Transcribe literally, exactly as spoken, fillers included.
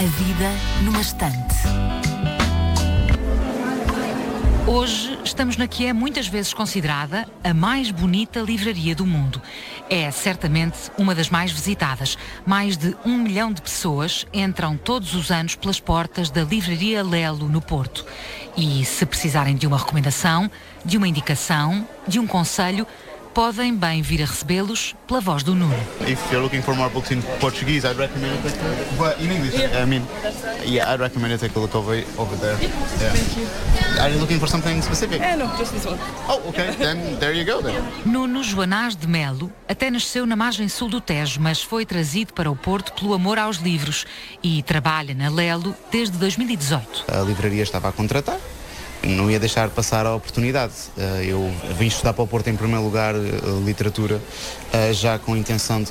vida numa estante. Hoje estamos na que é muitas vezes considerada a mais bonita livraria do mundo. É certamente uma das mais visitadas. Mais de um milhão de pessoas entram todos os anos pelas portas da Livraria Lelo, no Porto. E se precisarem de uma recomendação, de uma indicação, de um conselho, podem bem vir a recebê-los pela voz do Nuno. If you're looking for more books in Portuguese, I'd recommend you take a... But in English, yeah. I mean, yeah, I'd recommend you take a look over over there. Yeah. Thank you. Are you looking for something specific? Eh, no, just this one. Oh, okay. Then there you go then. Nuno Joanás de Melo até nasceu na margem sul do Tejo, mas foi trazido para o Porto pelo amor aos livros e trabalha na Lelo desde dois mil e dezoito. A livraria estava a contratar. Não ia deixar passar a oportunidade. Eu vim estudar para o Porto em primeiro lugar literatura, já com a intenção de